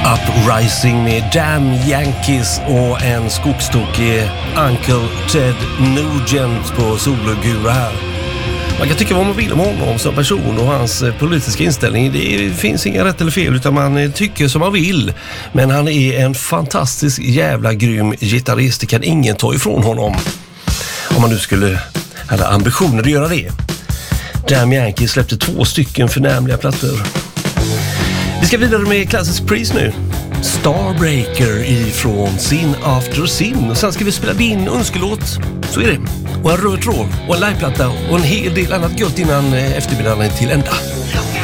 Uprising med Damn Yankees och en skogstokig Uncle Ted Nugent på sologura här. Man kan tycka vad man vill om honom som person och hans politiska inställning. Det finns inga rätt eller fel utan man tycker som man vill. Men han är en fantastisk jävla grym gitarrist. Det kan ingen ta ifrån honom. Om man nu skulle ha ambitioner att göra det. Damn Yankees släppte 2 stycken förnämliga plattor. Vi ska vidare med Classic Priest nu. Starbreaker ifrån Sin After Sin. Och sen ska vi spela din önskelåt. Så är det. Och en röd tråd och en liveplatta och en hel del annat gött innan eftermiddagen till ända.